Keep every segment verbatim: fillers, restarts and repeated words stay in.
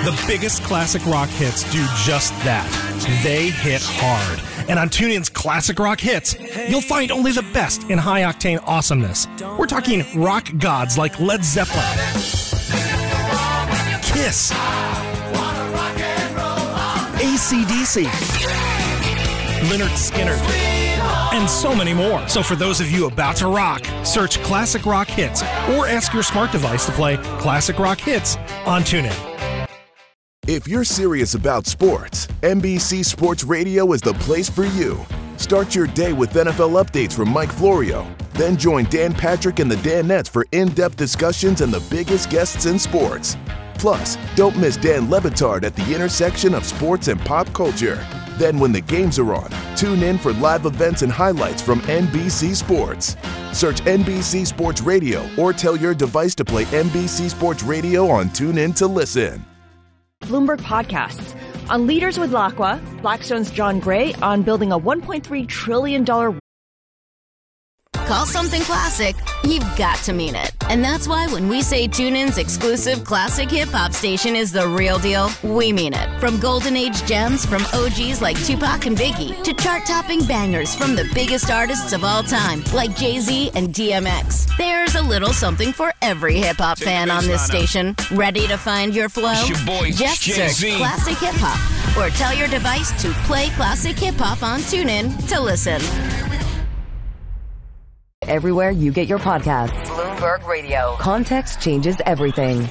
The biggest classic rock hits do just that. They hit hard. And on TuneIn's Classic Rock Hits, you'll find only the best in high-octane awesomeness. We're talking rock gods like Led Zeppelin, Kiss, A C D C, Lynyrd Skynyrd, and so many more. So for those of you about to rock, search Classic Rock Hits or ask your smart device to play Classic Rock Hits on TuneIn. If you're serious about sports, N B C Sports Radio is the place for you. Start your day with N F L updates from Mike Florio. Then join Dan Patrick and the Danettes for in-depth discussions and the biggest guests in sports. Plus, don't miss Dan Le Batard at the intersection of sports and pop culture. Then when the games are on, tune in for live events and highlights from N B C Sports. Search N B C Sports Radio or tell your device to play N B C Sports Radio on TuneIn to listen. Bloomberg Podcasts. On Leaders with Lacqua, Blackstone's John Gray on building a one point three trillion dollars. Call something classic, you've got to mean it. And that's why when we say TuneIn's exclusive classic hip-hop station is the real deal, we mean it. From golden age gems from O Gs like Tupac and Biggie to chart-topping bangers from the biggest artists of all time like Jay-Z and D M X. There's a little something for every hip-hop fan on this station. Ready to find your flow? Your boy, Just Jay-Z. search Classic Hip Hop or tell your device to play Classic Hip Hop on TuneIn to listen. Everywhere you get your podcasts. Bloomberg Radio. Context changes everything.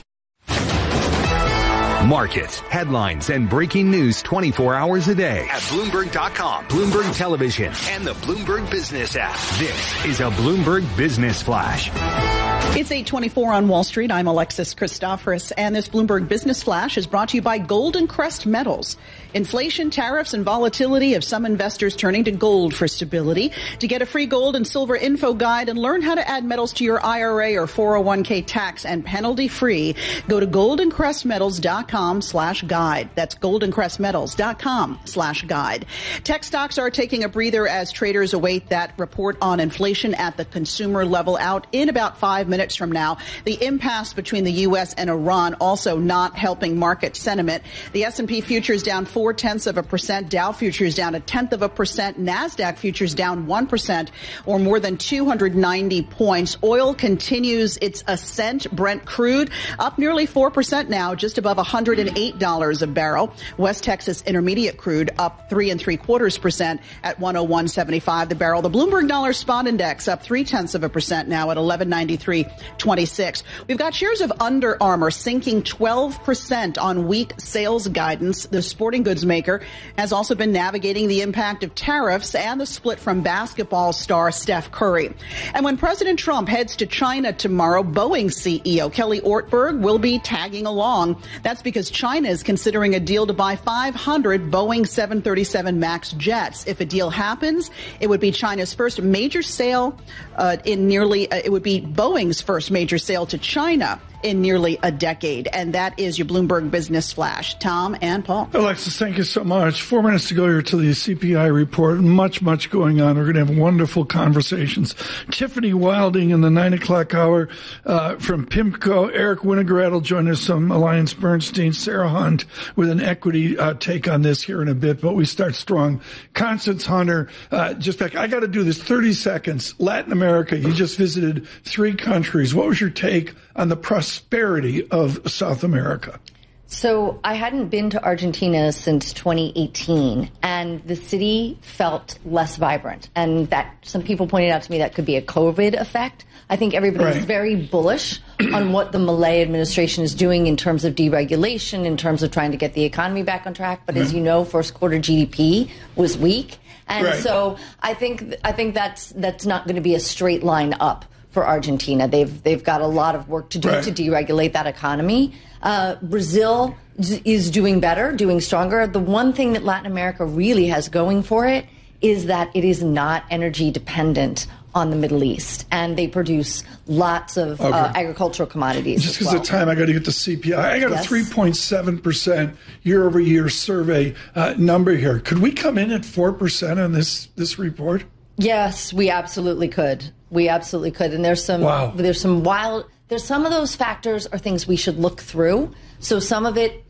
Markets, headlines, and breaking news twenty-four hours a day at Bloomberg dot com, Bloomberg Television, and the Bloomberg Business app. This is a Bloomberg Business Flash. It's eight twenty-four on Wall Street. I'm Alexis Christoforous, and this Bloomberg Business Flash is brought to you by Golden Crest Metals. Inflation, tariffs, and volatility have some investors turning to gold for stability. To get a free gold and silver info guide and learn how to add metals to your I R A or four oh one k tax and penalty free, go to golden crest metals dot com slash guide. That's golden crest metals dot com slash guide. Tech stocks are taking a breather as traders await that report on inflation at the consumer level out in about five minutes from now. The impasse between the U S and Iran also not helping market sentiment. The S and P futures down four tenths of a percent, Dow futures down a tenth of a percent, NASDAQ futures down one percent or more than two hundred ninety points. Oil continues its ascent. Brent crude up nearly four percent now, just above one hundred eight dollars a barrel. West Texas Intermediate crude up three and three quarters percent at one oh one seventy-five the barrel. The Bloomberg Dollar Spot Index up three tenths of a percent now at eleven ninety-three twenty-six. We've got shares of Under Armour sinking twelve percent on weak sales guidance. The sporting goods maker has also been navigating the impact of tariffs and the split from basketball star Steph Curry. And when President Trump heads to China tomorrow, Boeing C E O Kelly Ortberg will be tagging along. That's because China is considering a deal to buy five hundred Boeing seven thirty-seven MAX jets. If a deal happens, it would be China's first major sale uh, in nearly, uh, it would be Boeing's first major sale to China in nearly a decade. And that is your Bloomberg Business Flash. Tom and Paul. Alexis, thank you so much. Four minutes to go here to the C P I report. Much, much going on. We're going to have wonderful conversations. Tiffany Wilding in the nine o'clock hour uh, from PIMCO. Eric Winograd will join us from Alliance Bernstein. Sarah Hunt with an equity uh, take on this here in a bit. But we start strong. Constance Hunter, uh, just back. I got to do this. thirty seconds. Latin America. You just visited three countries. What was your take on the prosperity of South America? So I hadn't been to Argentina since twenty eighteen, and the city felt less vibrant. And that some people pointed out to me that could be a COVID effect. I think everybody's right. very bullish on what the Milei administration is doing in terms of deregulation, in terms of trying to get the economy back on track. But mm-hmm. as you know, first quarter G D P was weak. And right. so I think I think that's that's not going to be a straight line up for Argentina. They've they've got a lot of work to do right. to deregulate that economy. Uh, Brazil is doing better, doing stronger. The one thing that Latin America really has going for it is that it is not energy dependent on the Middle East, and they produce lots of okay. uh, agricultural commodities. Just because well. of time, I got to get the C P I. I got yes. a three point seven percent year-over-year survey uh, number here. Could we come in at four percent on this this report? Yes, we absolutely could. We absolutely could. And there's some wow. there's some wild there's some of those factors are things we should look through. So some of it